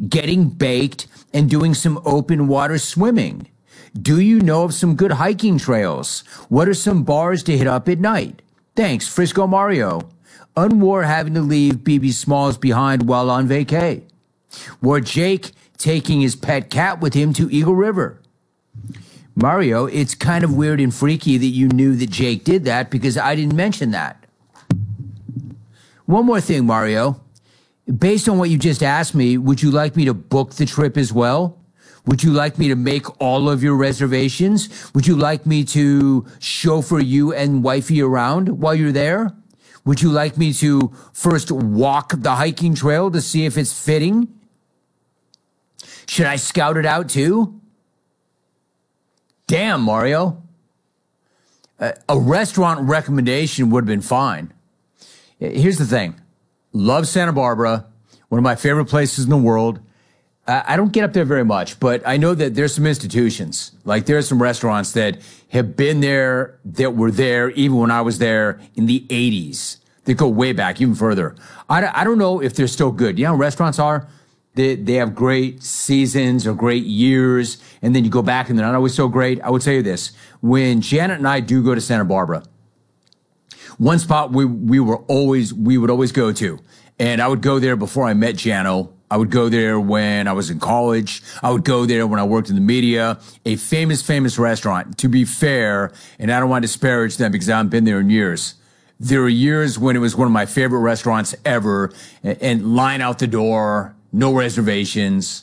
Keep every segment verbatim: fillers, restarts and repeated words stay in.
getting baked, and doing some open water swimming? Do you know of some good hiking trails? What are some bars to hit up at night? Thanks, Frisco Mario. Unwar having to leave B B Smalls behind while on vacay. War Jake taking his pet cat with him to Eagle River. Mario, it's kind of weird and freaky that you knew that Jake did that because I didn't mention that. One more thing, Mario. Based on what you just asked me, would you like me to book the trip as well? Would you like me to make all of your reservations? Would you like me to chauffeur you and wifey around while you're there? Would you like me to first walk the hiking trail to see if it's fitting? Should I scout it out too? Damn, Mario. Uh, a restaurant recommendation would have been fine. Here's the thing. Love Santa Barbara, one of my favorite places in the world. Uh, I don't get up there very much, but I know that there's some institutions. Like there's some restaurants that have been there, that were there even when I was there in the eighties. They go way back, even further. I, I don't know if they're still good. You know how restaurants are? They, they have great seasons or great years, and then you go back and they're not always so great. I would tell you this. When Janet and I do go to Santa Barbara, one spot we, we were always, we would always go to, and I would go there before I met Jano. I would go there when I was in college. I would go there when I worked in the media. A famous, famous restaurant. To be fair, and I don't want to disparage them because I haven't been there in years. There were years when it was one of my favorite restaurants ever, and, and line out the door, no reservations.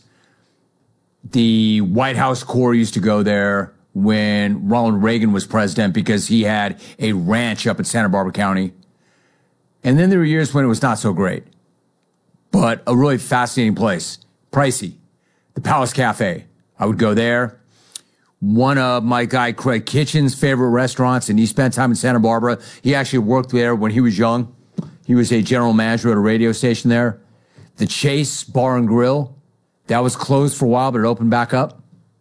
The White House Corps used to go there when Ronald Reagan was president because he had a ranch up in Santa Barbara County. And then there were years when it was not so great, but a really fascinating place. Pricey. The Palace Cafe. I would go there. One of my guy Craig Kitchen's favorite restaurants, and he spent time in Santa Barbara. He actually worked there when he was young. He was a general manager at a radio station there. The Chase Bar and Grill. That was closed for a while, but it opened back up.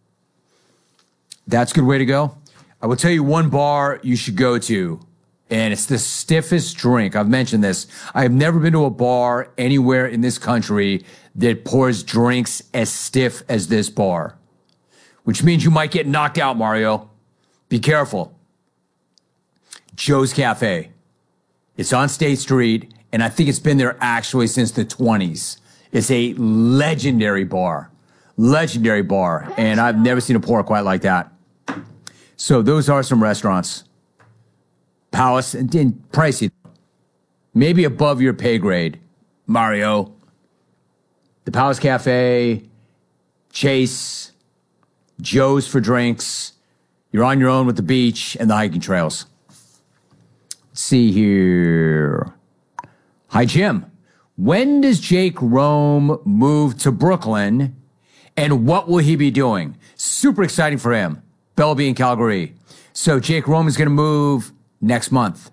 That's a good way to go. I will tell you one bar you should go to, and it's the stiffest drink. I've mentioned this. I have never been to a bar anywhere in this country that pours drinks as stiff as this bar, which means you might get knocked out, Mario. Be careful. Joe's Cafe. It's on State Street, and I think it's been there actually since the twenties. It's a legendary bar. Legendary bar, and I've never seen a pour quite like that. So those are some restaurants. Palace, and, and pricey. Maybe above your pay grade, Mario. The Palace Cafe, Chase, Joe's for drinks. You're on your own with the beach and the hiking trails. Let's see here. Hi, Jim. When does Jake Rome move to Brooklyn, and what will he be doing? Super exciting for him. Bellevue and Calgary. So Jake Rome is going to move next month.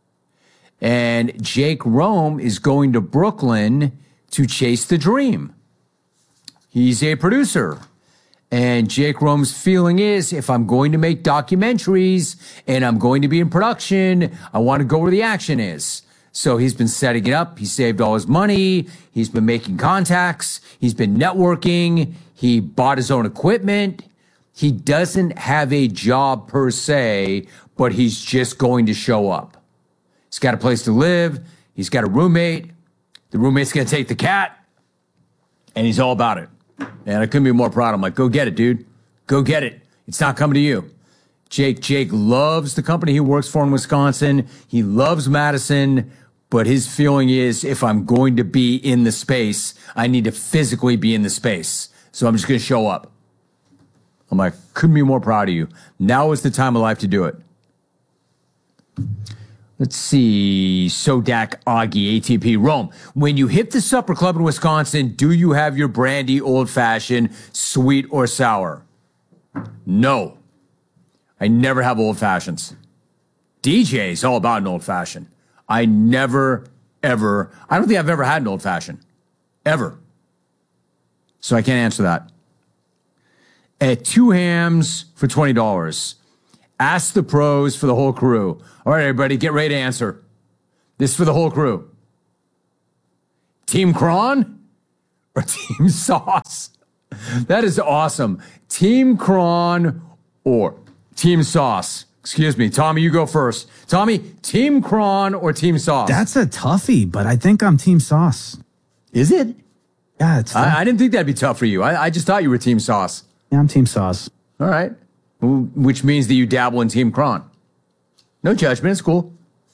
And Jake Rome is going to Brooklyn to chase the dream. He's a producer. And Jake Rome's feeling is, if I'm going to make documentaries and I'm going to be in production, I want to go where the action is. So he's been setting it up. He saved all his money. He's been making contacts. He's been networking. He bought his own equipment. He doesn't have a job per se, but he's just going to show up. He's got a place to live. He's got a roommate. The roommate's going to take the cat, and he's all about it. And I couldn't be more proud. I'm like, go get it, dude. Go get it. It's not coming to you. Jake, Jake loves the company he works for in Wisconsin. He loves Madison, but his feeling is if I'm going to be in the space, I need to physically be in the space. So I'm just going to show up. I'm like, couldn't be more proud of you. Now is the time of life to do it. Let's see. Sodak Augie, A T P, Rome. When you hit the supper club in Wisconsin, do you have your brandy old fashioned, sweet or sour? No. I never have old fashions. D J's all about an old fashioned. I never, ever, I don't think I've ever had an old fashioned. Ever. So I can't answer that. At two hams for twenty dollars. Ask the pros for the whole crew. All right, everybody, get ready to answer. This is for the whole crew. Team Cron or Team Sauce? That is awesome. Team Cron or Team Sauce? Excuse me. Tommy, you go first. Tommy, Team Cron or Team Sauce? That's a toughie, but I think I'm Team Sauce. Is it? Yeah, it's tough. I, I didn't think that'd be tough for you. I, I just thought you were Team Sauce. Yeah, I'm Team Sauce. All right. Which means that you dabble in Team Cron. No judgment. It's cool.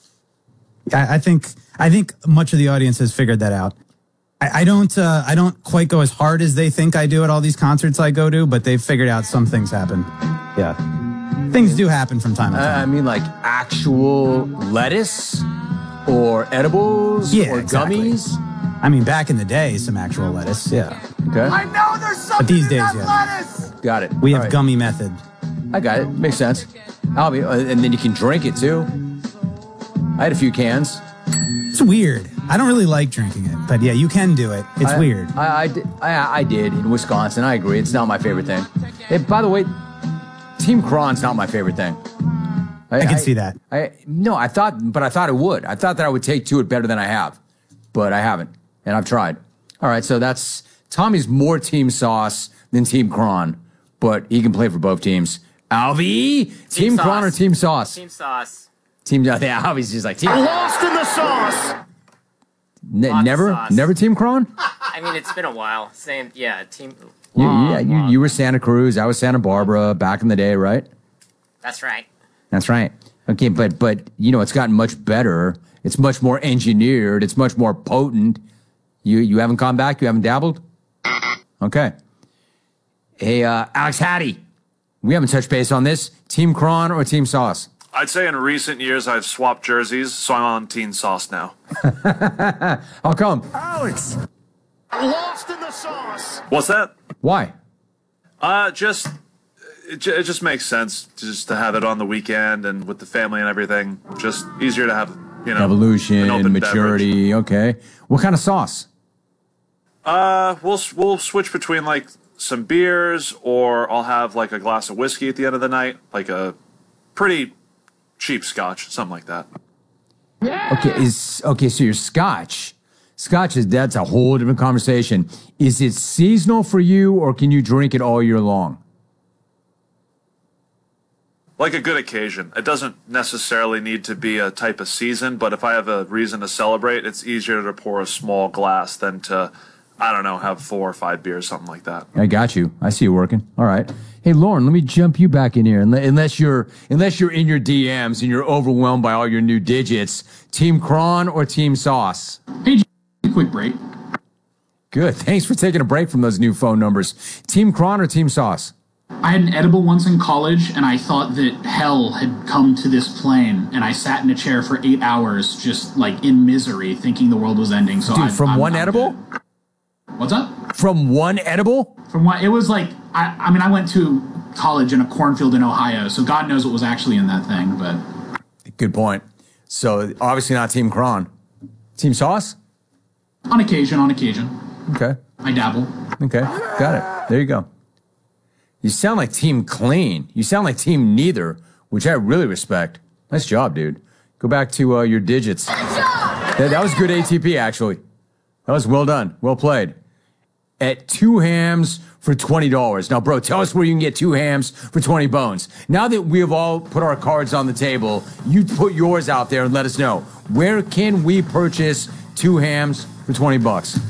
I, I think I think much of the audience has figured that out. I, I don't uh, I don't quite go as hard as they think I do at all these concerts I go to, but they've figured out some things happen. Yeah. Things do happen from time to time. I mean, like actual lettuce or edibles Yeah, or exactly. gummies? I mean, back in the day, some actual lettuce, yeah. Okay. I know there's something But these in days, that yeah. lettuce. Got it. We All have right. gummy method. I got it. Makes sense. I'll be, uh, and then you can drink it too. I had a few cans. It's weird. I don't really like drinking it, but yeah, you can do it. It's I, weird. I, I, did, I, I did in Wisconsin. I agree. It's not my favorite thing. Hey, by the way, Team Cron's not my favorite thing. I can see that. I no, I thought, but I thought it would. I thought that I would take to it better than I have, but I haven't, and I've tried. All right, so that's Tommy's more Team Sauce than Team Cron, but he can play for both teams. Alvy, Team, team Cron or Team Sauce? Team Sauce. Team. Yeah, Alvy's just like Team. Lost in the sauce. Ne- Lots of never, sauce. never Team Cron. I mean, it's been a while. Same, yeah, team. You, long, yeah, you, long. you were Santa Cruz. I was Santa Barbara back in the day, right? That's right. That's right. Okay, but but you know it's gotten much better. It's much more engineered. It's much more potent. You you haven't gone back. You haven't dabbled. Okay. Hey, uh, Alex Hattie, we haven't touched base on this. Team Cron or Team Sauce? I'd say in recent years I've swapped jerseys, so I'm on Team Sauce now. How come? Alex. Lost in the sauce. What's that? Why? Uh, just it, ju- it just makes sense just to have it on the weekend and with the family and everything. Just easier to have, you know, an Evolution, open maturity. Okay. What kind of sauce? Uh, we'll we'll switch between like some beers, or I'll have like a glass of whiskey at the end of the night, like a pretty cheap scotch, something like that. Okay, is okay. So your Scotch, Scotch is that's a whole different conversation. Is it seasonal for you, or can you drink it all year long? Like a good occasion. It doesn't necessarily need to be a type of season, but if I have a reason to celebrate, it's easier to pour a small glass than to, I don't know, have four or five beers, something like that. I got you. I see you working. All right. Hey, Lauren, let me jump you back in here. Unle- Unless you're unless you're in your D Ms and you're overwhelmed by all your new digits, Team Cron or Team Sauce? Hey, J- quick break. Good. Thanks for taking a break from those new phone numbers. Team Cron or Team Sauce? I had an edible once in college, and I thought that hell had come to this plane, and I sat in a chair for eight hours, just like in misery, thinking the world was ending. So Dude, I, from I'm- one I'm edible? good. What's up? From one edible? From what? It was like I. I mean, I went to college in a cornfield in Ohio, so God knows what was actually in that thing. But Good point. So obviously not Team Cron. Team Sauce? on occasion, on occasion, Okay. I dabble. Okay. Got it. There you go. You sound like Team Clean. You sound like Team Neither, which I really respect. Nice job, dude. Go back to uh, your digits. That, that was good A T P, actually. That was well done. Well played. At two hams for twenty dollars. Now, bro, tell us where you can get two hams for twenty bones. Now that we have all put our cards on the table, you put yours out there and let us know. Where can we purchase two hams for twenty bucks?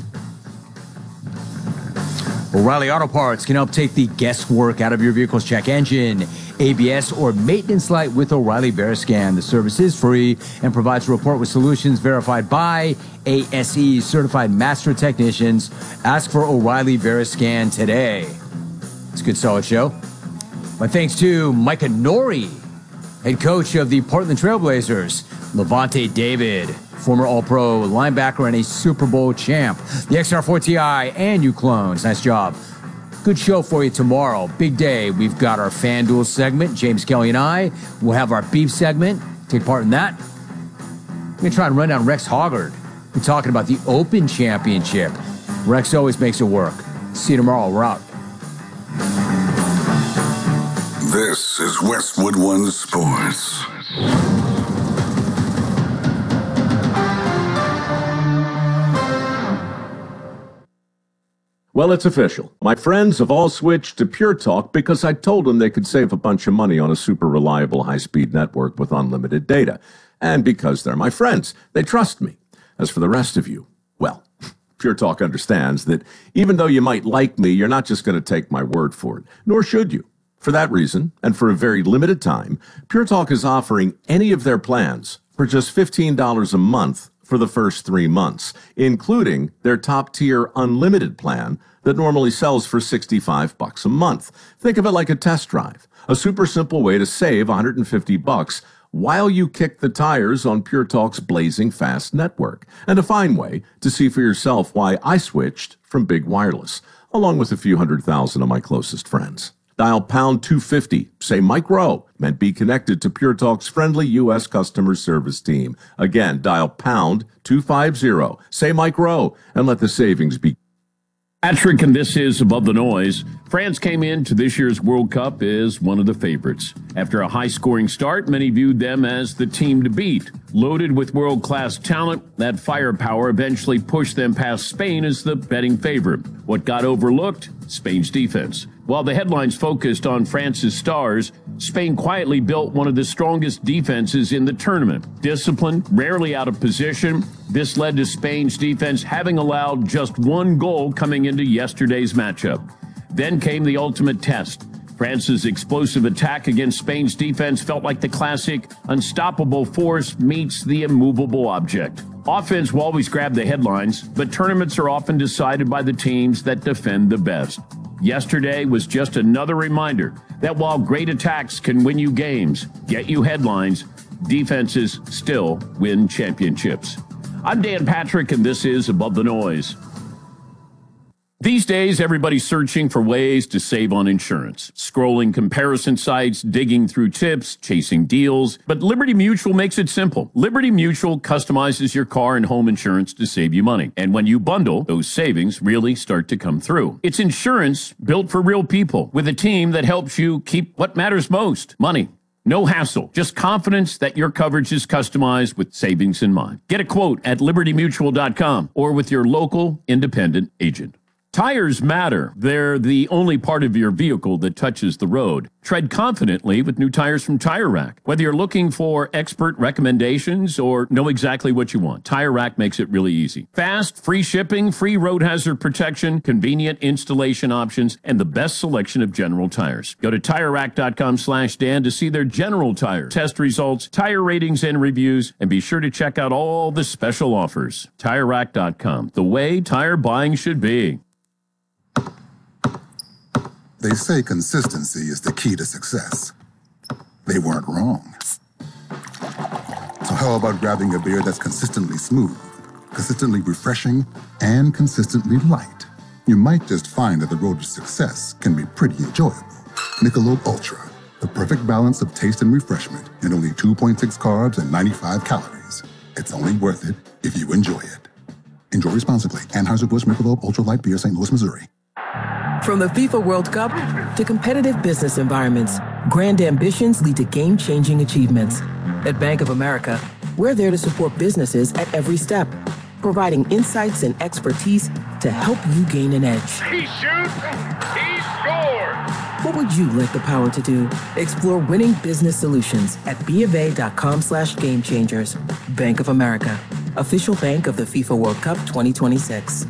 O'Reilly Auto Parts can help take the guesswork out of your vehicle's check engine, A B S, or maintenance light with O'Reilly Veriscan. The service is free and provides a report with solutions verified by A S E certified master technicians. Ask for O'Reilly Veriscan today. It's a good, solid show. My thanks to Micah Nori, head coach of the Portland Trailblazers, Levante David, former All-Pro linebacker and a Super Bowl champ, the X R four T I, and you clones. Nice job. Good show for you tomorrow. Big day. We've got our FanDuel segment. James Kelly and I will have our beef segment. Take part in that. I'm going to try and run down Rex Hoggard. We're talking about the Open Championship. Rex always makes it work. See you tomorrow. We're out. This is Westwood One Sports. Well, it's official. My friends have all switched to Pure Talk because I told them they could save a bunch of money on a super reliable high-speed network with unlimited data. And because they're my friends, they trust me. As for the rest of you, well, Pure Talk understands that even though you might like me, you're not just going to take my word for it, nor should you. For that reason, and for a very limited time, Pure Talk is offering any of their plans for just fifteen dollars a month for the first three months, including their top-tier unlimited plan that normally sells for sixty-five bucks a month. Think of it like a test drive, a super simple way to save one hundred fifty bucks while you kick the tires on Pure Talk's blazing fast network, and a fine way to see for yourself why I switched from big wireless, along with a few hundred thousand of my closest friends. Dial pound two fifty, say Mike Rowe, and be connected to Pure Talk's friendly U S customer service team. Again, dial pound two fifty, say Mike Rowe, and let the savings be. Patrick, and this is Above the Noise. France came into this year's World Cup as one of the favorites. After a high-scoring start, many viewed them as the team to beat. Loaded with world-class talent, that firepower eventually pushed them past Spain as the betting favorite. What got overlooked? Spain's defense. While the headlines focused on France's stars, Spain quietly built one of the strongest defenses in the tournament. Disciplined, rarely out of position, this led to Spain's defense having allowed just one goal coming into yesterday's matchup. Then came the ultimate test. France's explosive attack against Spain's defense felt like the classic unstoppable force meets the immovable object. Offense will always grab the headlines, but tournaments are often decided by the teams that defend the best. Yesterday was just another reminder that while great attacks can win you games, get you headlines, defenses still win championships. I'm Dan Patrick, and this is Above the Noise. These days, everybody's searching for ways to save on insurance. Scrolling comparison sites, digging through tips, chasing deals. But Liberty Mutual makes it simple. Liberty Mutual customizes your car and home insurance to save you money. And when you bundle, those savings really start to come through. It's insurance built for real people with a team that helps you keep what matters most, money. No hassle, just confidence that your coverage is customized with savings in mind. Get a quote at liberty mutual dot com or with your local independent agent. Tires matter. They're the only part of your vehicle that touches the road. Tread confidently with new tires from Tire Rack. Whether you're looking for expert recommendations or know exactly what you want, Tire Rack makes it really easy. Fast, free shipping, free road hazard protection, convenient installation options, and the best selection of General tires. Go to tire rack dot com slash Dan to see their General tire test results, tire ratings, and reviews, and be sure to check out all the special offers. tire rack dot com, the way tire buying should be. They say consistency is the key to success. They weren't wrong. So how about grabbing a beer that's consistently smooth, consistently refreshing, and consistently light? You might just find that the road to success can be pretty enjoyable. Michelob Ultra, the perfect balance of taste and refreshment, and only two point six carbs and ninety-five calories. It's only worth it if you enjoy it. Enjoy responsibly. Anheuser-Busch Michelob Ultra Light Beer, Saint Louis, Missouri. From the FIFA World Cup to competitive business environments, grand ambitions lead to game-changing achievements. At Bank of America, we're there to support businesses at every step, providing insights and expertise to help you gain an edge. He shoots, he scores! What would you like the power to do? Explore winning business solutions at bofa.com slash game changers. Bank of America, official bank of the FIFA World Cup twenty twenty-six.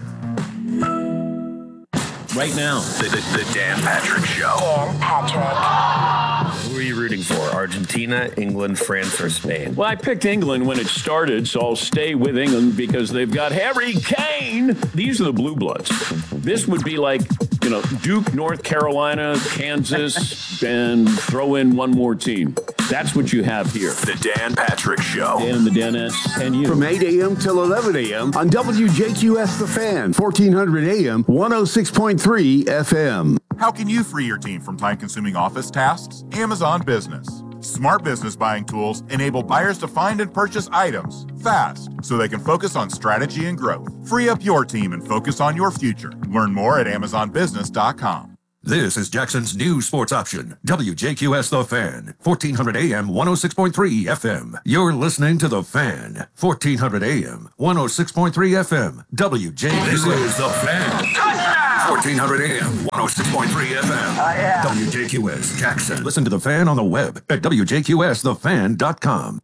Right now, the, the, the Dan Patrick Show. Dan Patrick. Who are you rooting for? Argentina, England, France, or Spain? Well, I picked England when it started, so I'll stay with England because they've got Harry Kane. These are the Blue Bloods. This would be like, you know, Duke, North Carolina, Kansas, and throw in one more team. That's what you have here. The Dan Patrick Show. Dan and the Danettes and you. From eight a.m. till eleven a.m. on W J Q S The Fan, fourteen hundred A M, one oh six point three F M. How can you free your team from time-consuming office tasks? Amazon Business. Smart business buying tools enable buyers to find and purchase items fast so they can focus on strategy and growth. Free up your team and focus on your future. Learn more at amazon business dot com. This is Jackson's new sports option, W J Q S The Fan, fourteen hundred A M, one oh six point three F M. You're listening to The Fan, fourteen hundred A M, one oh six point three F M, W J Q S. This is The Fan. Touchdown! fourteen hundred A M, one oh six point three F M. Oh, yeah. W J Q S, Jackson. Listen to The Fan on the web at W J Q S the fan dot com.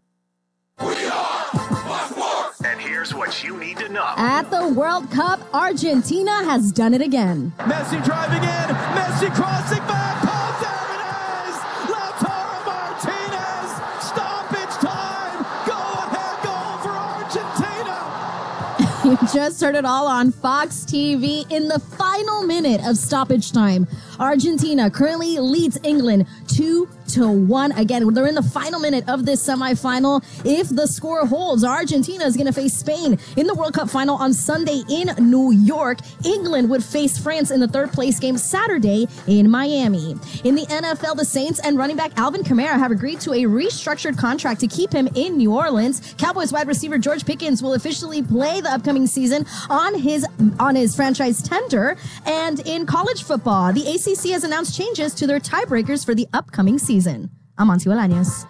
And here's what you need to know. At the World Cup, Argentina has done it again. Messi driving in, Messi crossing back, Paul, there it is! Lautaro Martinez, stoppage time, go-ahead goal for Argentina! You just heard it all on Fox T V in the final minute of stoppage time. Argentina currently leads England two to one. Again, they're in the final minute of this semifinal. If the score holds, Argentina is going to face Spain in the World Cup final on Sunday in New York. England would face France in the third place game Saturday in Miami. In the N F L, the Saints and running back Alvin Kamara have agreed to a restructured contract to keep him in New Orleans. Cowboys wide receiver George Pickens will officially play the upcoming season on his on his franchise tender. And in college football, the A C C has announced changes to their tiebreakers for the upcoming season. I'm Monty Bolaños.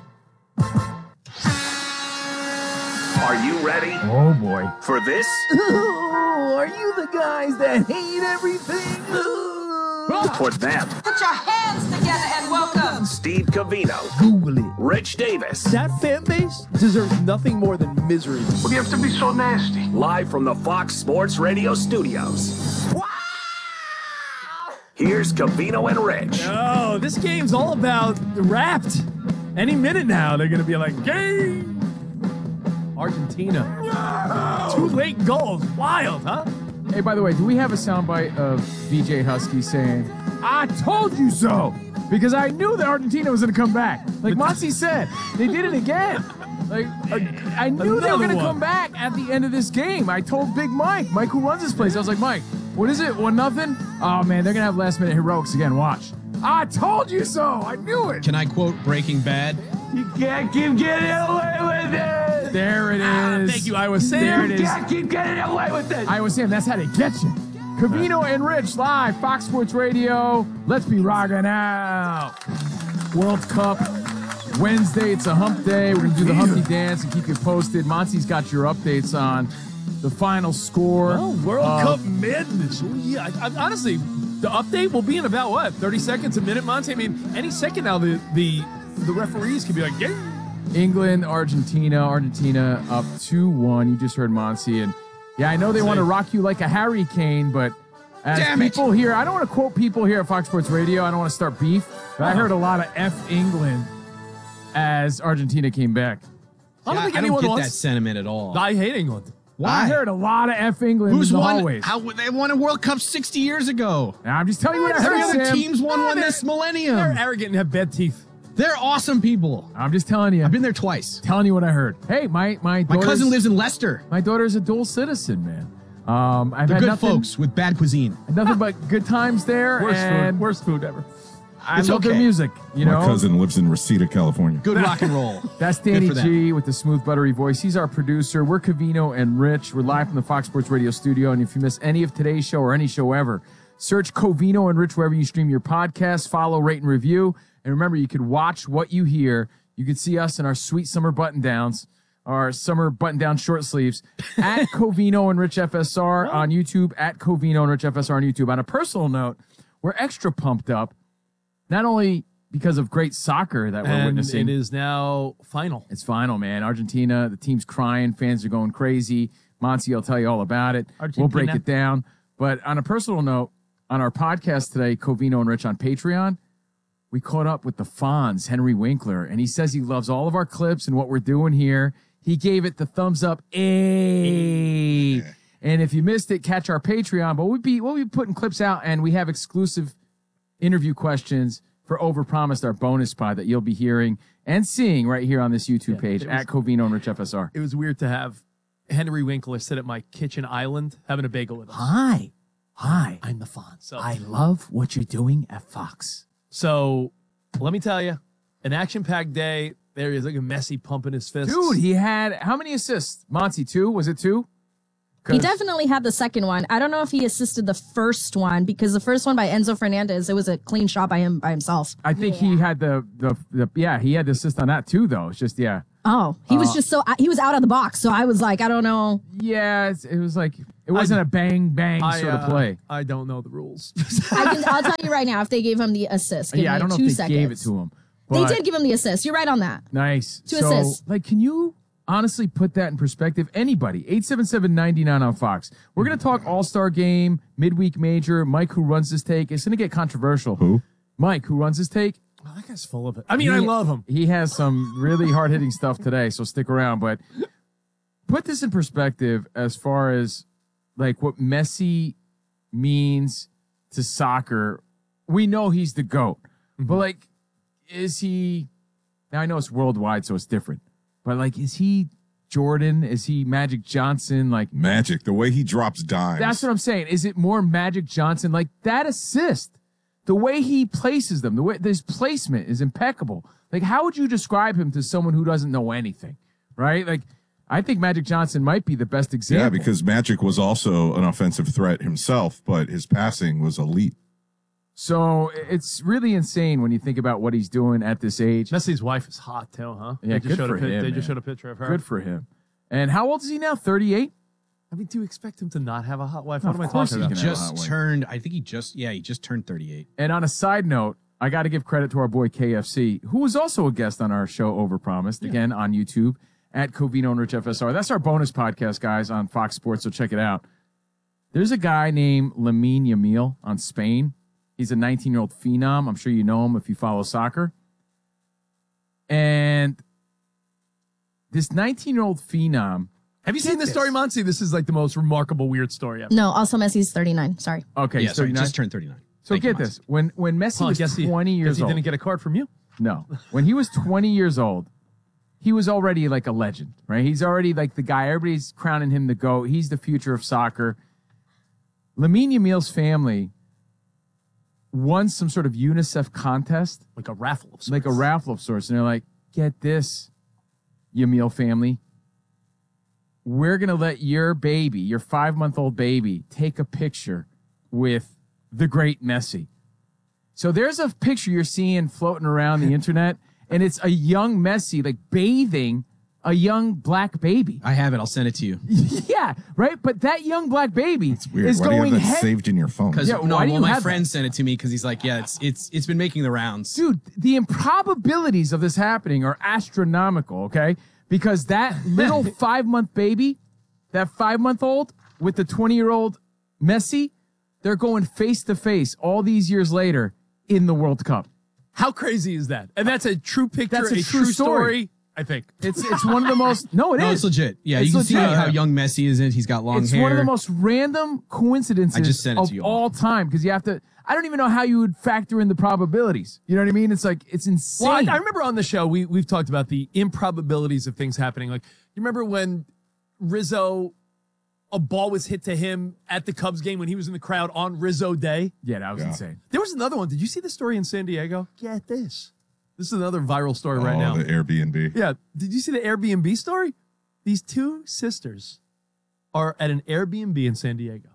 Are you ready? Oh, boy. For this? Ooh, are you the guys that hate everything? Ooh. For them? Put your hands together and welcome Steve Covino. Google it. Rich Davis. That fan base deserves nothing more than misery. What do you have to be so nasty? Live from the Fox Sports Radio studios. Wow! Here's Covino and Rich. Oh, this game's all about Wrapped. Any minute now, they're going to be like, game! Argentina. No! Two late goals. Wild, huh? Hey, by the way, do we have a soundbite of V J Husky saying, I told you so, because I knew that Argentina was going to come back. Like Monty said, they did it again. Like uh, I knew they were going to come back at the end of this game. I told Big Mike, Mike who runs this place, I was like, Mike, what is it, one nothing? Oh, man, they're going to have last-minute heroics again. Watch. I told you so. I knew it. Can I quote Breaking Bad? You can't keep getting away with it. There it is. Ah, thank you, Iowa Sam. There it is. You can't keep getting away with it. Iowa Sam, that's how they get you. Covino and Rich live, Fox Sports Radio. Let's be rocking out. World Cup Wednesday. It's a hump day. We're going to do the Humpty Dance and keep you posted. Monty's got your updates on the final score. Well, World uh, Cup madness. Yeah, I, I, honestly, the update will be in about, what, thirty seconds, a minute, Monty? I mean, any second now, the the, the referees can be like, yeah. England, Argentina. Argentina up two one. You just heard Monty. And, yeah, I know they want to rock you like a hurricane, but as Damn people it. here, I don't want to quote people here at Fox Sports Radio. I don't want to start beef, but I heard a lot of F England as Argentina came back. I don't Yeah, think I anyone don't get wants... that sentiment at all. I hate England. Why? I heard a lot of F England Who's in the won? hallways. How, they won a World Cup sixty years ago. Now, I'm just telling you what I heard, Every other Sam. team's won No, one they're- this millennium. They're arrogant and have bad teeth. They're awesome people. I'm just telling you. I've been there twice. Telling you what I heard. Hey, my my My daughter's- cousin lives in Leicester. My daughter's a dual citizen, man. Um, I've They're had good nothing, folks with bad cuisine. nothing but good times there. Worst and food. Worst food ever. I It's love their okay. music. You My know, cousin lives in Reseda, California. Good rock and roll. that's Danny Good for them. G with the smooth, buttery voice. He's our producer. We're Covino and Rich. We're live from the Fox Sports Radio studio. And if you miss any of today's show or any show ever, search Covino and Rich wherever you stream your podcast. Follow, rate, and review. And remember, you could watch what you hear. You could see us in our sweet summer button downs, our summer button down short sleeves at Covino and Rich F S R on YouTube, at Covino and Rich F S R on YouTube. On a personal note, we're extra pumped up, not only because of great soccer that we're And witnessing. it is now final. It's final, man. Argentina, the team's crying. Fans are going crazy. Monty will tell you all about it. We'll break Argentina. it down. But on a personal note, on our podcast today, Covino and Rich on Patreon, we caught up with the Fonz, Henry Winkler, and he says he loves all of our clips and what we're doing here. He gave it the thumbs up. A. And if you missed it, catch our Patreon. But we'll be, we'll be putting clips out, and we have exclusive interview questions for Overpromised, our bonus pod that you'll be hearing and seeing right here on this YouTube page it was- at Covino and Rich F S R. It was weird to have Henry Winkler sit at my kitchen island having a bagel with us. Hi. Hi. I'm the Fonz. So, I love what you're doing at Fox. so let me tell you, an action-packed day. There he is, like a Messi pumping his fists. Dude, he had how many assists? Monty, two? Was it two? He definitely had the second one. I don't know if he assisted the first one because the first one by Enzo Fernandez, it was a clean shot by him by himself. I think he had the, the, the, yeah, he had the assist on that too, though. It's just, yeah. Oh, he was Uh, just so, he was out of the box. So I was like, I don't know. Yeah, it's, it was like, It wasn't a bang bang I, sort uh, of play. I don't know the rules. I can, I'll tell you right now if they gave him the assist. Give Yeah, me I don't know two if they seconds. gave it to him. They but- did give him the assist. You're right on that. Nice. Two so, assists. like, can you honestly put that in perspective? Anybody, eight seven seven, nine nine on Fox. We're going to talk All-Star Game, midweek major. Mike, who runs this take, it's going to get controversial. Who? Mike, who runs this take. Oh, that guy's full of it. I mean, He- I love him. He has some really hard-hitting stuff today, so stick around. But put this in perspective as far as, like, what Messi means to soccer. We know he's the GOAT. Mm-hmm. But, like, is he... Now, I know it's worldwide, so it's different. But, like, is he Jordan? Is he Magic Johnson? Like, Magic, the way he drops dimes. that's what I'm saying. Is it more Magic Johnson? Like, that assist, the way he places them, the way this placement is impeccable. Like, how would you describe him to someone who doesn't know anything, right? Like, I think Magic Johnson might be the best example. Yeah, because Magic was also an offensive threat himself, but his passing was elite. So it's really insane when you think about what he's doing at this age. Messi's wife is hot too, huh? Yeah, they just good showed for a pic- him, They just man. showed a picture of her. Good for him. And how old is he now? thirty-eight? I mean, do you expect him to not have a hot wife? No, What am of I course talking he's about? gonna have a hot Just wife. turned, I think he just, yeah, he just turned thirty-eight. And on a side note, I got to give credit to our boy K F C, who was also a guest on our show Overpromised, again on YouTube at Covino and Rich F S R. That's our bonus podcast, guys, on Fox Sports, so check it out. There's a guy named Lamine Yamal on Spain. He's a nineteen-year-old phenom. I'm sure you know him if you follow soccer. And this nineteen-year-old phenom... Have you Get seen this story, Monty? This is like the most remarkable, weird story ever. No, also Messi's thirty-nine. Sorry. Okay, Yeah, so sorry, you're he not- just turned thirty-nine. So Thank you, get this. When when Messi Well, I was guess he- twenty years guess he old... didn't get a card from you. No. When he was twenty years old, he was already like a legend, right? He's already like the guy. Everybody's crowning him the GOAT. He's the future of soccer. Lamine Yamal's family won some sort of UNICEF contest. Like a raffle of sorts. Like a raffle of sorts. And they're like, get this, Yamal family. We're going to let your baby, your five-month-old baby, take a picture with the great Messi. So there's a picture you're seeing floating around the internet, and it's a young Messi, like, bathing a young black baby. I have it. I'll send it to you. Yeah, right? But that young black baby Weird. is Why do you going have that head- saved in your phone? Because Yeah, no, why do well, you my have friend that? sent it to me because he's like, yeah, it's it's it's been making the rounds. Dude, the improbabilities of this happening are astronomical, okay? Because that little five-month baby, that five-month-old with the twenty-year-old Messi, they're going face-to-face all these years later in the World Cup. How crazy is that? And that's a true picture, That's a a, true true, story. story. I think. It's it's one of the most... No, it is. No, it's legit. Yeah, It's you can see legit. how young Messi is. In. He's got long It's hair. one of the most random coincidences I just sent it of to you all. all time because you have to... I don't even know how you would factor in the probabilities. You know what I mean? It's like, it's insane. Well, I, I remember on the show, we, we've talked about the improbabilities of things happening. Like, you remember when Rizzo, a ball was hit to him at the Cubs game when he was in the crowd on Rizzo Day? Yeah, that was Yeah. insane. There was another one. Did you see the story in San Diego? Get this. This is another viral story right oh, now. the Airbnb. Yeah. Did you see the Airbnb story? These two sisters are at an Airbnb in San Diego.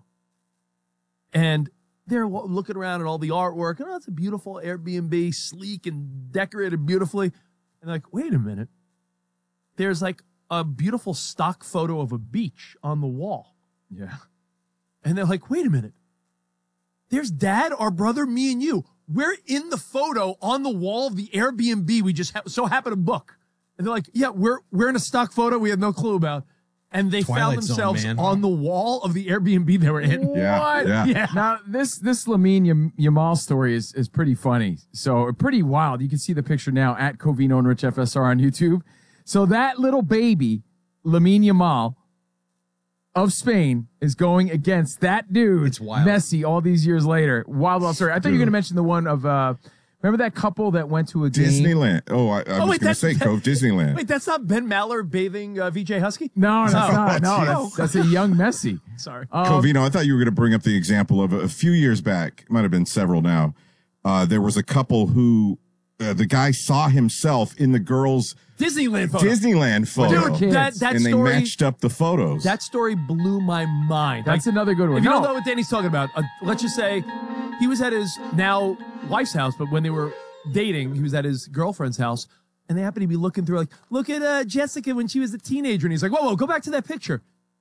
And they're wa- looking around at all the artwork. And oh, it's a beautiful Airbnb, sleek and decorated beautifully. And they're like, wait a minute. There's like a beautiful stock photo of a beach on the wall. Yeah. And they're like, wait a minute. There's dad, our brother, me, and you. We're in the photo on the wall of the Airbnb we just ha- so happen to book. And they're like, yeah, we're we're in a stock photo we had no clue about. And they Twilight found Zone, themselves man. on the wall of the Airbnb they were in. Yeah, What? yeah. Now this this Lamine Yam- Yamal story is is pretty funny. So pretty wild. You can see the picture now at Covino and Rich F S R on YouTube. So that little baby, Lamine Yamal of Spain, is going against that dude, It's wild. Messi, all these years later. Wild, wild story. I thought you were going to mention the one of uh, remember that couple that went to a game? Disneyland. Oh, I, I was Oh, wait, going to that's- say Cove Disneyland. Wait, that's not Ben Maller bathing uh, V J Husky? No, that's Oh. not. No, Oh. that's, that's a young Messi. Sorry. Um, Covino, I thought you were going to bring up the example of a, a few years back. It might have been several now. Uh, there was a couple who uh, the guy saw himself in the girl's Disneyland photo. Disneyland photo. Dude, that, that and they story, matched up the photos. that story blew my mind. That's Like, another good one. If you No. don't know what Danny's talking about, uh, let's just say he was at his now wife's house, but when they were dating, he was at his girlfriend's house, and they happened to be looking through, like, look at uh, Jessica when she was a teenager. And he's like, whoa, whoa, go back to that picture.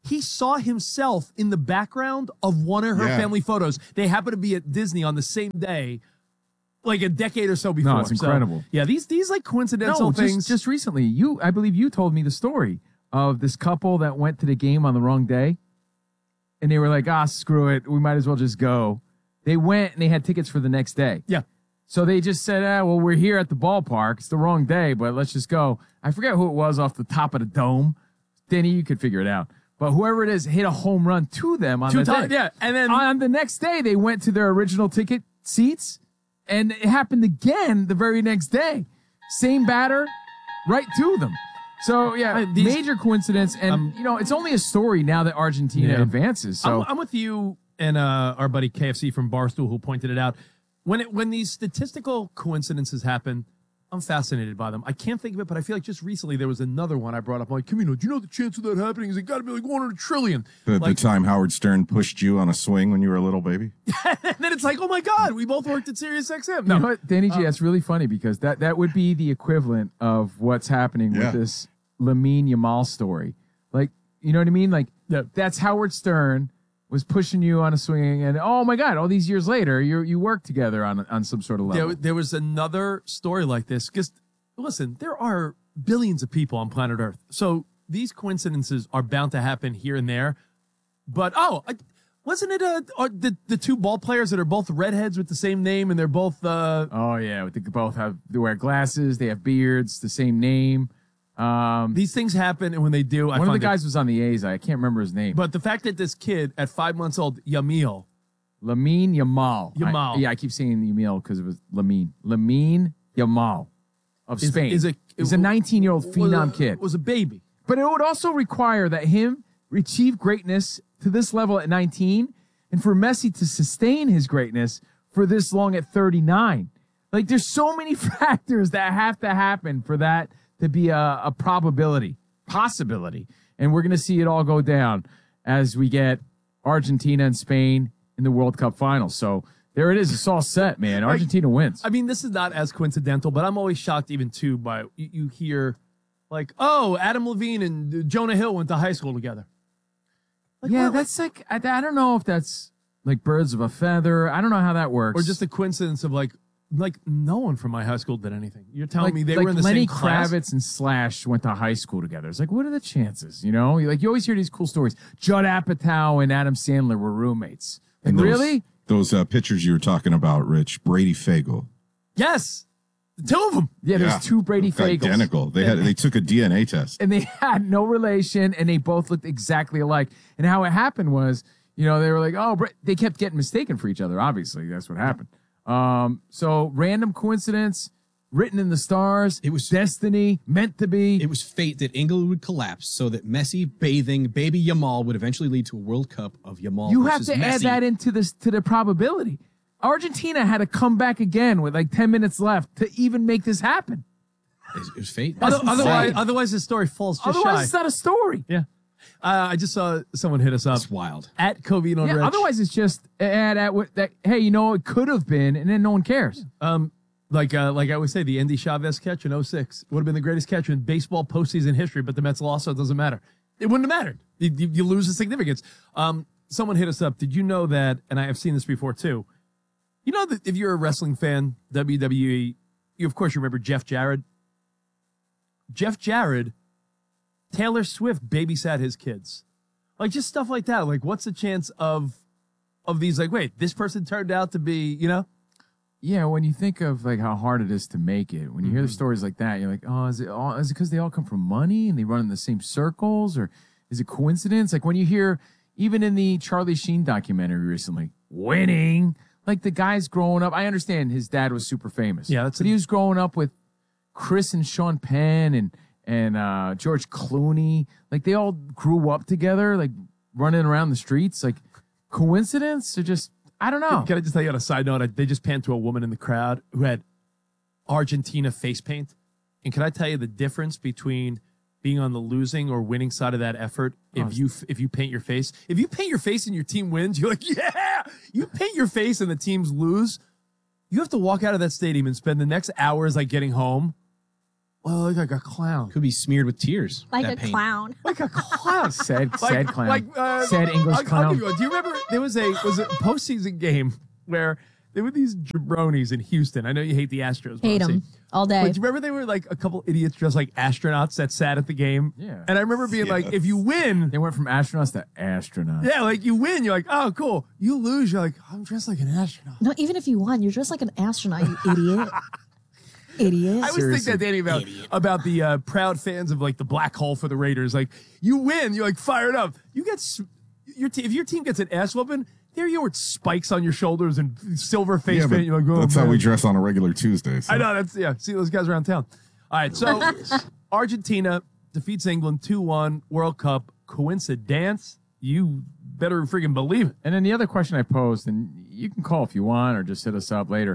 he saw himself in the background of one of her Yeah. family photos. They happened to be at Disney on the same day, like a decade or so before. No, it's So, incredible. yeah, these these like coincidental no, things. Just, just recently, you I believe you told me the story of this couple that went to the game on the wrong day, and they were like, "Ah, screw it, we might as well just go." They went and they had tickets for the next day. Yeah. So they just said, "Ah, well, we're here at the ballpark. It's the wrong day, but let's just go." I forget who it was off the top of the dome. Danny, you could figure it out. But whoever it is hit a home run to them on Two the times, day. yeah, and then- on the next day they went to their original ticket seats, and it happened again the very next day. Same batter, right to them. So yeah, these- major coincidence, and you know it's only a story now that Argentina Yeah. advances. So I'm, I'm with you and uh, our buddy K F C from Barstool who pointed it out. When it when these statistical coincidences happen, I'm fascinated by them. I can't think of it, but I feel like just recently there was another one I brought up. I'm like, Camino, do you know the chance of that happening? Is it got to be like one in a trillion? The, Like- the time Howard Stern pushed you on a swing when you were a little baby. and then it's like, oh my God, we both worked at Sirius X M. you know what, Danny G, that's really funny because that that would be the equivalent of what's happening Yeah. with this Lamine Yamal story. Like, you know what I mean? Like, that's Howard Stern was pushing you on a swing, and oh my God, all these years later, you you work together on on some sort of level. There, there was another story like this. Because, listen, there are billions of people on planet Earth. So these coincidences are bound to happen here and there. But, oh, I, wasn't it uh, uh, the, the two ball players that are both redheads with the same name and they're both... Uh, Oh yeah, they both have they wear glasses, they have beards, the same name. Um, these things happen, and when they do, I one of the find it- guys was on the A's. I can't remember his name. But the fact that this kid at five months old, Yamil, Lamine Yamal. Yamal. I, yeah, I keep saying Yamal because it was Lamine. Lamine Yamal of Is- Spain. is a- He's a nineteen-year-old was phenom a- kid. was a baby. But it would also require that him achieve greatness to this level at nineteen, and for Messi to sustain his greatness for this long at thirty-nine. Like, there's so many factors that have to happen for that to be a, a probability, possibility. And we're going to see it all go down as we get Argentina and Spain in the World Cup finals. So there it is. It's all set, man. Like, Argentina wins. I mean, this is not as coincidental, but I'm always shocked even too by you, you hear like, oh, Adam Levine and Jonah Hill went to high school together. Like, yeah, what- that's like, I, I don't know if that's like birds of a feather. I don't know how that works. or just a coincidence of like, like no one from my high school did anything. You're telling like, me they like were in the Lenny same class? Kravitz and Slash went to high school together. It's like, what are the chances? You know, like you always hear these cool stories. Judd Apatow and Adam Sandler were roommates. Like, And those, really? Those uh, pictures you were talking about, Rich, Brady Fagel. Yes, the two of them. Yeah, there's Yeah. two Brady Look Fagels. Identical. They had they took a D N A test. And they had no relation, and they both looked exactly alike. And how it happened was, you know, they were like, oh, Bra-. they kept getting mistaken for each other. Obviously, that's what happened. Um, so random coincidence, written in the stars. It was destiny, meant to be. It was fate that England would collapse so that Messi bathing baby Yamal would eventually lead to a World Cup of Yamal. You have versus to add Messi. that into this to the probability. Argentina had to come back again with like ten minutes left to even make this happen. It was fate. Other- That's otherwise, insane. otherwise, the story falls just Otherwise, shy. it's not a story. Yeah. Uh, I just saw someone hit us up. It's wild. At Covino Yeah, Rich. otherwise, it's just add at what that. Hey, you know, it could have been, and then no one cares. Um, like uh, like I always say, the Andy Chavez catch in oh six would have been the greatest catch in baseball postseason history, but the Mets lost, so it doesn't matter. It wouldn't have mattered. You, you, you lose the significance. Um, someone hit us up. Did you know that, and I have seen this before too, you know that if you're a wrestling fan, W W E, you of course remember Jeff Jarrett. Jeff Jarrett, Taylor Swift babysat his kids. Like just stuff like that. Like what's the chance of of these, like, wait, this person turned out to be, you know? Yeah, when you think of like how hard it is to make it, when you hear the Mhm. stories like that, you're like, oh, is it all, is it because they all come from money and they run in the same circles, or is it coincidence? Like when you hear, even in the Charlie Sheen documentary recently, winning, like the guy's growing up. I understand his dad was super famous. Yeah, that's but he was growing up with Chris and Sean Penn and and uh, George Clooney. Like they all grew up together, like running around the streets. Like coincidence or just, I don't know. Can I just tell you on a side note? I, they just panned to a woman in the crowd who had Argentina face paint. And can I tell you the difference between being on the losing or winning side of that effort? If Oh, you if you paint your face, if you paint your face and your team wins, you're like, yeah. You paint your face and the teams lose, you have to walk out of that stadium and spend the next hours like getting home. Oh, like, like a clown. Could be smeared with tears. Like that a paint. clown. Like a clown. Sad, sad clown. Like, uh, sad English I'll- I'll clown. give you one. Do you remember there was a was a postseason game where there were these jabronis in Houston? I know you hate the Astros. Hate Marcy. them all day. But do you remember they were like a couple idiots dressed like astronauts that sat at the game? Yeah. And I remember being like, if you win, They went from astronauts to astronauts. yeah, like you win, you're like, oh, cool. You lose, you're like, I'm dressed like an astronaut. No, even if you won, you're dressed like an astronaut, you idiot. Idiot. I always think that, Danny, about, about the uh, proud fans of like the black hole for the Raiders. Like, you win, you're like fired up. You get s- your te- if your team gets an ass whooping, there you are with spikes on your shoulders and silver face Yeah, but paint. You're like, oh, that's how man. we dress on a regular Tuesday. so. I know that's yeah. See those guys around town. All right, so Argentina defeats England two one World Cup. Coincidence? You better freaking believe it. And then the other question I posed, and you can call if you want or just hit us up later.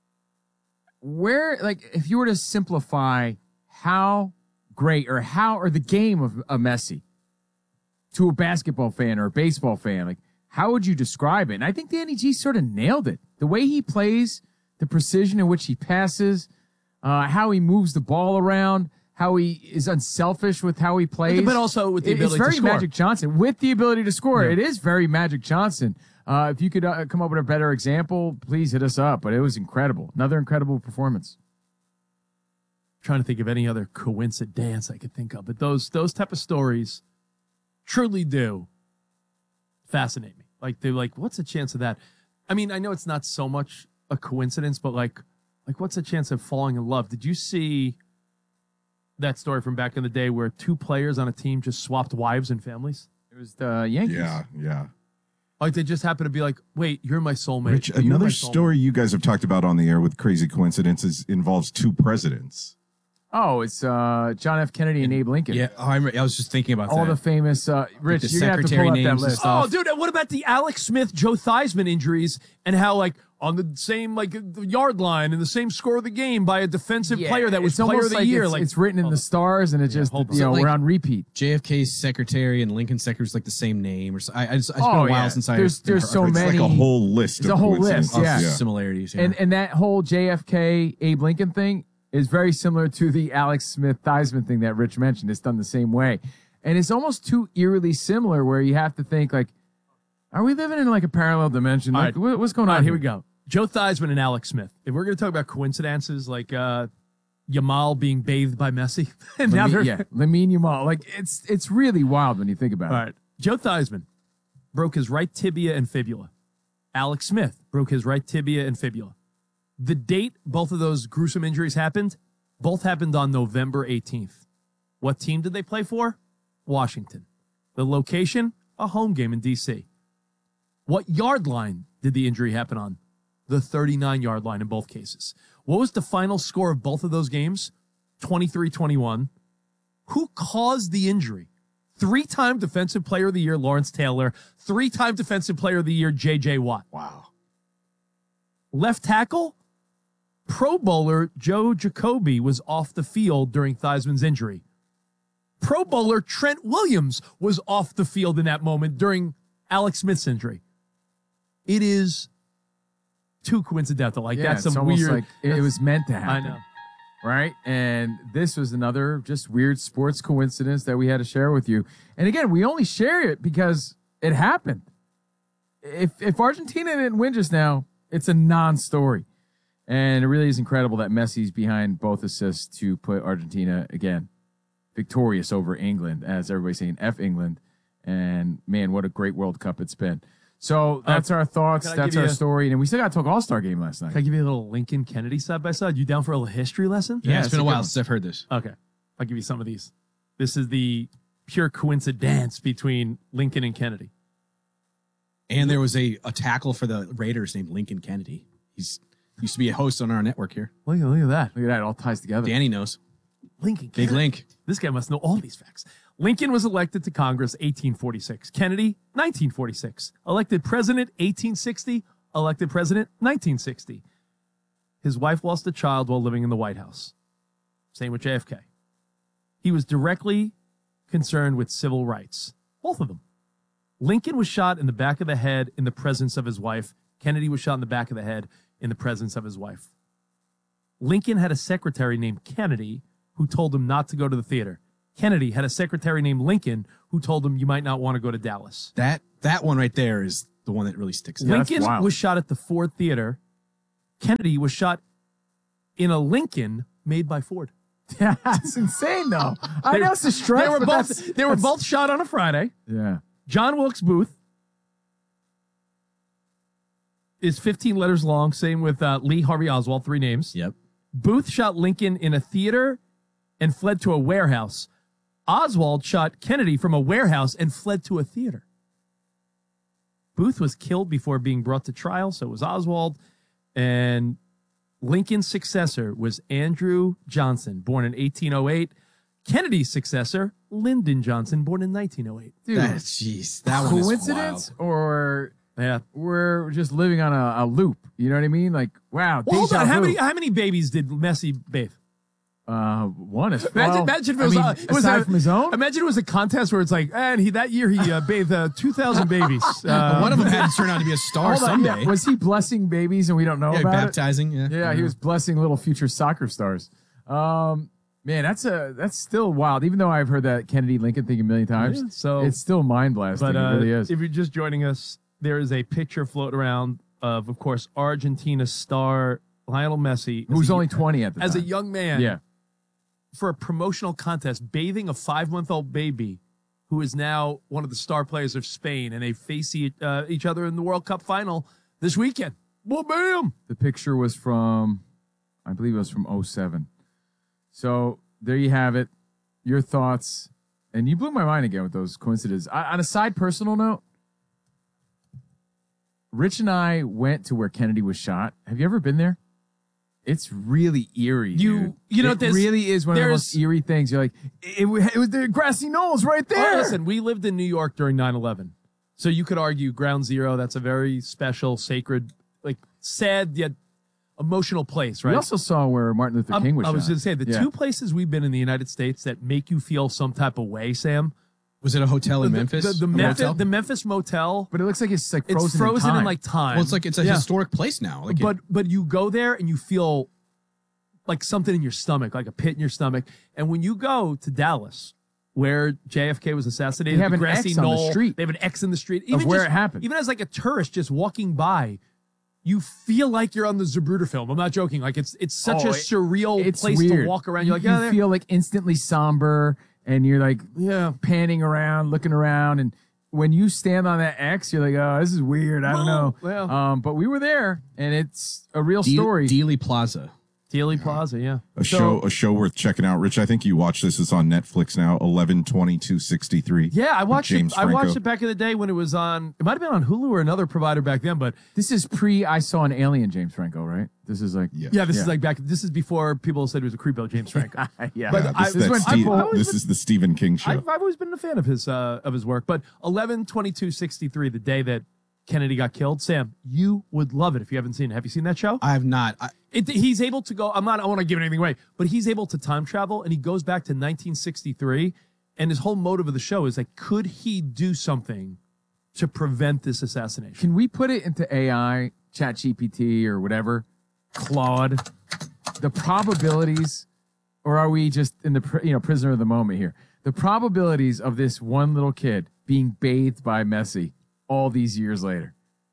Where, like, if you were to simplify how great or how or the game of a Messi to a basketball fan or a baseball fan, like, how would you describe it? And I think Danny G sort of nailed it. The way he plays, the precision in which he passes, uh, how he moves the ball around, how he is unselfish with how he plays. But also with the It- ability to It's very score. Magic Johnson. With the ability to score. Yeah. It is very Magic Johnson. Uh, if you could uh, come up with a better example, please hit us up. But it was incredible. Another incredible performance. Trying to think of any other coincidence I could think of, but those those type of stories truly do fascinate me. Like they're like, what's the chance of that? I mean, I know it's not so much a coincidence, but like, like what's the chance of falling in love? Did you see that story from back in the day where two players on a team just swapped wives and families? It was the Yankees. Yeah, yeah. Like they just happened to be like, wait, you're my soulmate. Rich, You're another my soulmate. story you guys have talked about on the air with crazy coincidences involves two presidents. Oh, it's uh, John F. Kennedy and Abe Lincoln. Yeah, oh, I, remember, I was just thinking about All that. the famous, uh, Rich, the you're going to have to secretary pull up that names and list. stuff. Oh, dude, and what about the Alex Smith, Joe Theismann injuries and how, like, on the same, like, the yard line and the same score of the game by a defensive Yeah, player that was it's player almost of the like year? It's, like, it's written in the stars, and it just, hold on. you know, So, like, we're on repeat. J F K's secretary and Lincoln's secretary is like the same name, or so, I, I just, it's Oh, been a while yeah. since I. There's- there's so It's many. like a whole list It's of a whole list, coincidences. yeah. similarities. Yeah. And and that whole J F K Abe Lincoln thing is very similar to the Alex Smith Theismann thing that Rich mentioned. It's done the same way, and it's almost too eerily similar. Where you have to think like, are we living in like a parallel dimension? All Like, right. what- what's going All on right, here we go. Joe Theismann and Alex Smith. If we're going to talk about coincidences like uh, Yamal being bathed by Messi, and now they're Lamine, yeah, Lamine Yamal. Like it's it's really wild when you think about all it. right. Joe Theismann broke his right tibia and fibula. Alex Smith broke his right tibia and fibula. The date both of those gruesome injuries happened, both happened on November eighteenth. What team did they play for? Washington. The location? A home game in D C. What yard line did the injury happen on? The thirty-nine yard line in both cases. What was the final score of both of those games? twenty-three twenty-one. Who caused the injury? Three-time Defensive Player of the Year, Lawrence Taylor. Three-time Defensive Player of the Year, J J. Watt. Wow. Left tackle, Pro Bowler Joe Jacoby was off the field during Theismann's injury. Pro Bowler Trent Williams was off the field in that moment during Alex Smith's injury. It is too coincidental. Like, Yeah, that's it's some almost weird... like it was meant to happen. I know. Right? And this was another just weird sports coincidence that we had to share with you. And again, we only share it because it happened. If if Argentina didn't win just now, it's a non-story. And it really is incredible that Messi's behind both assists to put Argentina, again, victorious over England, as everybody's saying, F England. And man, what a great World Cup it's been. So that's our thoughts. can I That's give our you a- story. And we still got to talk All-Star game last night. Can I give you a little Lincoln Kennedy side by side? You down for a little history lesson? yeah, it's it's been a a good while one. since I've heard this. Okay. I'll give you some of these. This is the pure coincidence between Lincoln and Kennedy. And there was a, a tackle for the Raiders named Lincoln Kennedy. He's used to be a host on our network here. Look, look at that. Look at that. It all ties together. Danny knows. Lincoln Big Kennedy. link. This guy must know all these facts. Lincoln was elected to Congress eighteen forty-six. Kennedy, nineteen forty-six. Elected president eighteen sixty. Elected president nineteen sixty. His wife lost a child while living in the White House. Same with J F K. He was directly concerned with civil rights. Both of them. Lincoln was shot in the back of the head in the presence of his wife. Kennedy was shot in the back of the head in the presence of his wife. Lincoln had a secretary named Kennedy who told him not to go to the theater. Kennedy had a secretary named Lincoln who told him you might not want to go to Dallas. That that one right there is the one that really sticks out. Lincoln was shot at the Ford Theater. Kennedy was shot in a Lincoln made by Ford. That's insane, though. I know it's a stretch. They were but both. that's- They were that's- both shot on a Friday. Yeah. John Wilkes Booth is fifteen letters long. Same with uh, Lee Harvey Oswald. Three names. Yep. Booth shot Lincoln in a theater and fled to a warehouse. Oswald shot Kennedy from a warehouse and fled to a theater. Booth was killed before being brought to trial, so was Oswald. And Lincoln's successor was Andrew Johnson, born in eighteen oh eight. Kennedy's successor, Lyndon Johnson, born in nineteen oh eight. Dude, That- jeez, that one is coincidence wild. or yeah, we're just living on a, a loop. You know what I mean? Like, wow. Well, hold deja on. How vu. many how many babies did Messi bathe? Uh, one is Imagine, well, imagine if it I was, mean, uh, it was aside a, from his own. Imagine it was a contest where it's like, and he that year he uh, bathed uh, two thousand babies. Uh, One of them had to turn out to be a star Hold on, someday. yeah, was he blessing babies and we don't know Yeah, about baptizing, it? yeah. Yeah, he was blessing little future soccer stars. Um, man, that's a that's still wild. Even though I've heard that Kennedy Lincoln thing a million times, Yeah, so- it's still mind blasting. But uh, it really is. if you're just joining us, there is a picture floating around of, of course, Argentina star Lionel Messi, Who's as a- only twenty at the as time. a young man. Yeah. For a promotional contest, bathing a five-month-old baby who is now one of the star players of Spain, and they face e- uh, each other in the World Cup final this weekend. Well, bam! The picture was from, I believe it was from oh seven. So there you have it. Your thoughts. And you blew my mind again with those coincidences. I, on a side personal note, Rich and I went to where Kennedy was shot. Have you ever been there? It's really eerie. You- dude. you know, it there's- really is one of the there's- most eerie things. You're like, it, it, it was the grassy knolls right there. Oh, listen, we lived in New York during nine eleven. So you could argue Ground Zero, that's a very special, sacred, like sad yet emotional place, right? We also saw where Martin Luther I'm- King was I was shot. going to say, the Yeah. two places we've been in the United States that make you feel some type of way, Sam. Was it a hotel in the, Memphis? The, the, A Memphis motel? the Memphis Motel. But it looks like it's like frozen, It's frozen in, in, time. like time. Well, it's like it's a Yeah. historic place now. Like, but it, but you go there and you feel like something in your stomach, like a pit in your stomach. And when you go to Dallas, where J F K was assassinated, They have the an grassy X on the knoll, street they have an X in the street, of where just- it happened. Even as like a tourist just walking by, you feel like you're on the Zapruder film. I'm not joking. Like it's it's such Oh, a it- surreal it's place weird. to walk around. You, You're like, you yeah, there- feel like instantly somber, and you're like, yeah, panning around, looking around, and when you stand on that X, you're like, oh, this is weird. I don't know. Well. Um, but we were there, and it's a real De- story. Dealey Plaza. Dealey Plaza, yeah. A show, a show worth checking out. Rich, I think you watched this. It's on Netflix now. eleven twenty-two sixty-three. Yeah, I watched James it. I Franco. watched it back in the day when it was on. It might have been on Hulu or another provider back then, but This is pre I Saw an Alien, James Franco, right? This is like, Yeah. yeah, this is like back. This is before people said he was a creepo, James Franco. yeah. But Yeah, I- this, this that when Steve- people- I've always this is the Stephen King show. I've, I've always been a fan of his uh, of his work. But eleven twenty-two sixty-three, the day that Kennedy got killed, Sam, you would love it if you haven't seen it. Have you seen that show? I have not. I, It, he's able to go. I'm not. I want to give anything away, but he's able to time travel, and he goes back to nineteen sixty-three. And his whole motive of the show is like, could he do something to prevent this assassination? Can we put it into A I, Chat G P T, or whatever, Claude? The probabilities, or are we just in the pr- you know prisoner of the moment here? The probabilities of this one little kid being bathed by Messi all these years later.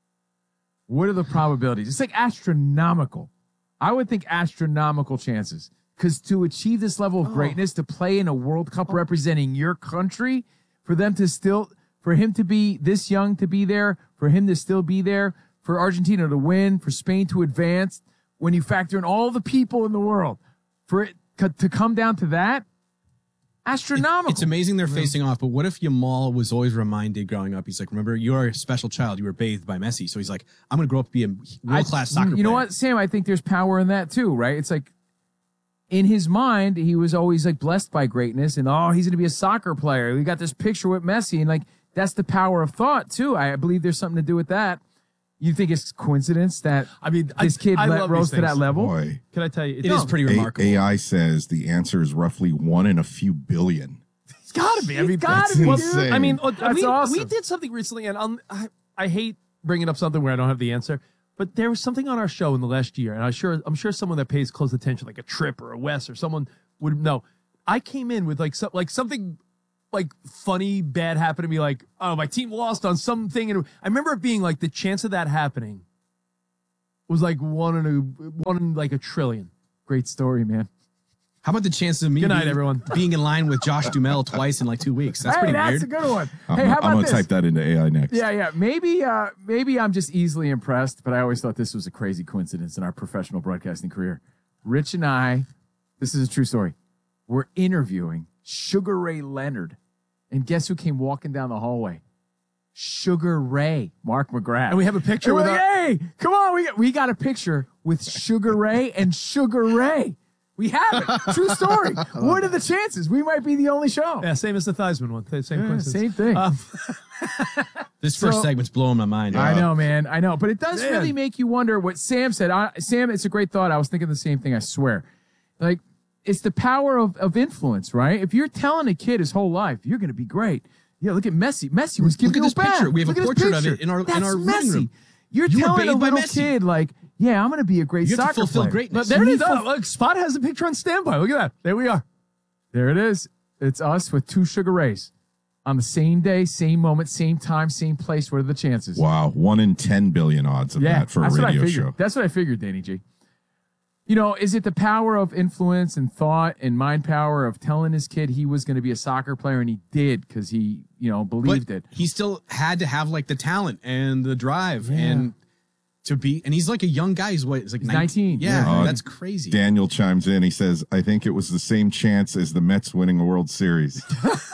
What are the probabilities? It's like astronomical. I would think astronomical chances. Because to achieve this level of greatness, to play in a World Cup representing your country, for them to still, for him to be this young to be there, for him to still be there, for Argentina to win, for Spain to advance, when you factor in all the people in the world, for it co- to come down to that, astronomical. It's amazing they're facing off, but what if Yamal was always reminded growing up? He's like, remember, you're a special child. You were bathed by Messi. So he's like, I'm going to grow up to be a world class I- soccer You know player. what, Sam? I think there's power in that too, right? It's like in his mind, he was always like blessed by greatness, and oh, he's going to be a soccer player. We got this picture with Messi, and like that's the power of thought too. I believe there's something to do with that. You think it's coincidence that I mean, this kid I let, love rose these to that things. level? Boy, Can I tell you? It is pretty A- remarkable. A I says the answer is roughly one in a few billion. It's got to be. I mean, gotta be, well, dude. I mean, uh, That's we, awesome. we did something recently, and um, I, I hate bringing up something where I don't have the answer. But there was something on our show in the last year, and I sure I'm sure someone that pays close attention, like a Trip or a Wes or someone, would know. I came in with like, so, like something like funny, bad happened to me. Like, oh, my team lost on something. And I remember it being like the chance of that happening was like one in a, one in like a trillion. Great story, man. How about the chances of me Good night, being, everyone. being in line with Josh Dumel twice in like two weeks? That's hey, pretty that's weird. a good one. I'm, hey, how about I'm gonna this? type that into A I next. Yeah, yeah. Maybe, uh, maybe I'm just easily impressed, but I always thought this was a crazy coincidence in our professional broadcasting career. Rich and I, this is a true story. We're interviewing Sugar Ray Leonard, and guess who came walking down the hallway? Sugar Ray, Mark McGrath. And we have a picture And with we're like, our- hey, come on, we got, we got a picture with Sugar Ray and Sugar Ray. We have it. True story. What are the chances? We might be the only show. Yeah, same as the Theismann one. Same Yeah, coincidence. same thing. Um, This first So- segment's blowing my mind. I know, man. I know. But it does Man. really make you wonder what Sam said. I, Sam, it's a great thought. I was thinking the same thing, I swear. Like, it's the power of, of influence, right? If you're telling a kid his whole life, you're going to be great. Yeah, look at Messi. Messi was giving Look at you this a bath. picture. We have a Look at this portrait of it picture. in our- in That's our living Messi. room. You're You were telling a bathed by little Messi. kid, like, yeah, I'm going to be a great You have to soccer fulfill player. greatness. But there it is. You Oh, need look, Spot has a picture on standby. Look at that. There we are. There it is. It's us with two Sugar Rays on the same day, same moment, same time, same place. What are the chances? Wow, one in ten billion odds of Yeah, that for a that's what I radio figured. show. That's what I figured, Danny G. You know, is it the power of influence and thought and mind power of telling his kid he was going to be a soccer player, and he did because he, you know, believed But it. he still had to have like the talent and the drive Yeah. and to be, and he's like a young guy. He's what? He's like He's nineteen. nineteen. Yeah, Uh, that's crazy. Daniel chimes in. He says, I think it was the same chance as the Mets winning a World Series.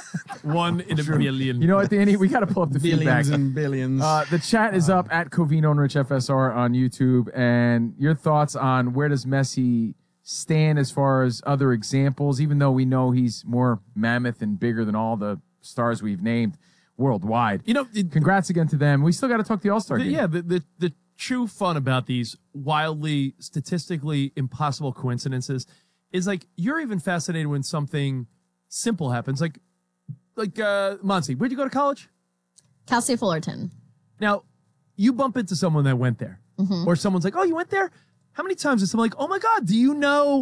One in a billion. You know what, Danny? We got to pull up the Billions feedback. and billions. Uh, the chat is up at Covino and Rich F S R on YouTube, and your thoughts on where does Messi stand as far as other examples, even though we know he's more mammoth and bigger than all the stars we've named worldwide. You know, it- Congrats again to them. We still got to talk the All-Star The- game. yeah, the, the the true fun about these wildly statistically impossible coincidences is like you're even fascinated when something simple happens. Like like uh Monty, where'd you go to college? Cal State Fullerton. Now, you bump into someone that went there. Mhm. Or someone's like, "Oh, you went there?" How many times is someone like, "Oh my God, do you know?"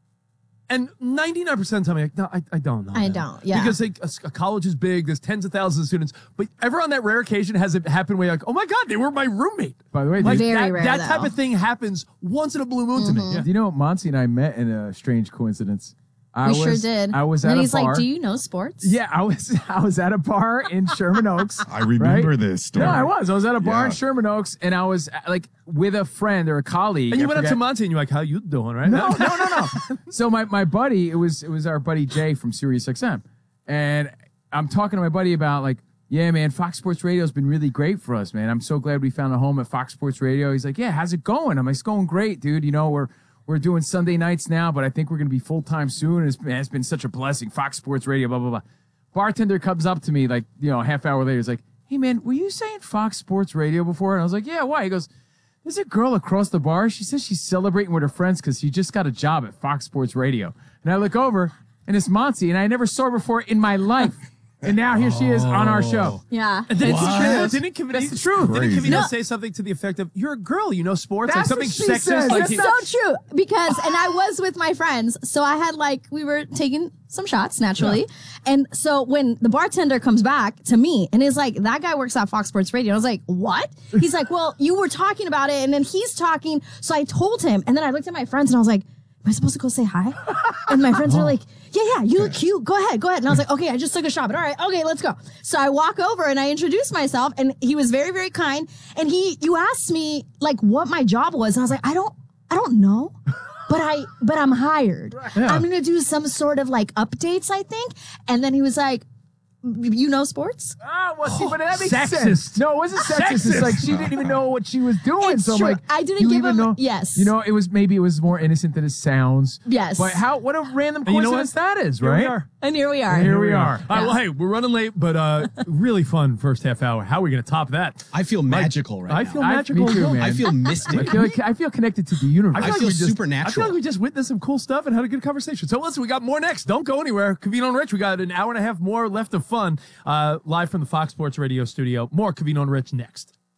And ninety-nine percent of the time, I'm like, no, I, I don't know. I that." don't, yeah. Because like, a, a college is big, there's tens of thousands of students, but ever on that rare occasion has it happened where you're like, oh my God, they were my roommate. By the way, Like dude, Very that, rare, that though. type of thing happens once in a blue moon to me. Yeah. do you know Monty and I met in a strange coincidence? I We was, sure did. I was and at then a he's bar. like, do you know sports? Yeah, I was I was at a bar in Sherman Oaks. I remember right? this story. No, I was. I was at a bar Yeah. in Sherman Oaks, and I was uh, like with a friend or a colleague. And you I went up to forget- Monty and you're like, how you doing, right? No, no, no, no. So my, my buddy, it was it was our buddy Jay from Sirius X M, and I'm talking to my buddy about like, yeah, man, Fox Sports Radio has been really great for us, man. I'm so glad we found a home at Fox Sports Radio. He's like, yeah, how's it going? I'm like, it's going great, dude. You know, we're we're doing Sunday nights now, but I think we're gonna be full time soon. It's, man, it's been such a blessing. Fox Sports Radio, blah blah blah. Bartender comes up to me like, you know, a half hour later. He's like, hey man, were you saying Fox Sports Radio before? And I was like, yeah, why? He goes, there's a girl across the bar. She says she's celebrating with her friends because she just got a job at Fox Sports Radio. And I look over, and it's Monty, and I never saw her before in my life. And now here she is on our show. Yeah. And then What? didn't Kavino, That's the truth. Didn't Kavino No. say something to the effect of, you're a girl, you know sports? That's like something what she sexist? said. Like That's he- so true because, and I was with my friends, so I had like we were taking some shots naturally, and so when the bartender comes back to me and is like, "That guy works at Fox Sports Radio," I was like, "What?" He's like, "Well, you were talking about it, and then he's talking." So I told him, and then I looked at my friends and I was like, "Am I supposed to go say hi?" And my friends were like, "Yeah, yeah, you look cute. Go ahead, go ahead." And I was like, "Okay, I just took a shot, but all right, okay, let's go." So I walk over and I introduce myself, and he was very, very kind. And he, you asked me like what my job was, and I was like, "I don't, I don't know." But I, but I'm hired. Yeah. I'm gonna do some sort of like updates, I think. And then he was like, "You know sports?" Ah, well, see, but that makes Sexist. sense. No, it wasn't sexist. It's Sexist. like she didn't even know what she was doing. It's so I'm true. like, I didn't you give even him- know. yes. You know, it was maybe it was more innocent than it sounds. Yes. But how? What a random And you know coincidence that is, Here right? we are. And here we are. And here we are. All right, well, hey, we're running late, but uh, really fun first half hour. How are we going to top that? I feel magical right I now. feel I- magical. me too, as well. man. I feel mystic. I feel like I feel connected to the universe. I I feel, feel like we just, supernatural. I feel like we just witnessed some cool stuff and had a good conversation. So listen, we got more next. Don't go anywhere. Covino and Rich, we got an hour and a half more left of fun uh, live from the Fox Sports Radio studio. More Covino and Rich next.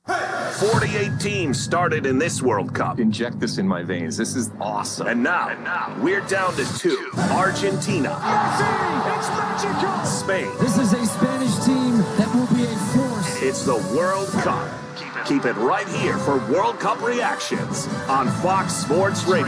forty-eight teams started in this World Cup. Inject this in my veins. This is awesome. And now, and now we're down to two. Argentina. Messi, it's magical. Spain. This is a Spanish team that will be a force. It's the World Cup. Keep it right here for World Cup reactions on Fox Sports Radio.